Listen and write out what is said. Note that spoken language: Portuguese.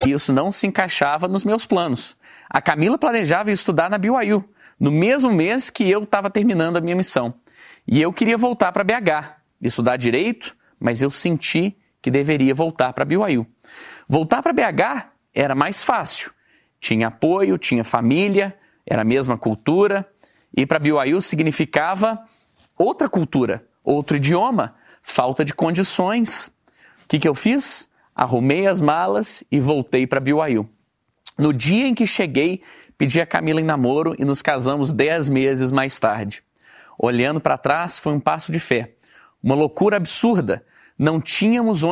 Isso não se encaixava nos meus planos. A Camila planejava estudar na BYU, no mesmo mês que eu estava terminando a minha missão. E eu queria voltar para BH, estudar direito, mas eu senti que deveria voltar para BYU. Voltar para BH era mais fácil. Tinha apoio, tinha família, era a mesma cultura. Ir para BYU significava outra cultura, outro idioma, falta de condições. O que eu fiz? Arrumei as malas e voltei para BYU. No dia em que cheguei, pedi a Camila em namoro e nos casamos 10 meses mais tarde. Olhando para trás, foi um passo de fé. Uma loucura absurda. Não tínhamos onde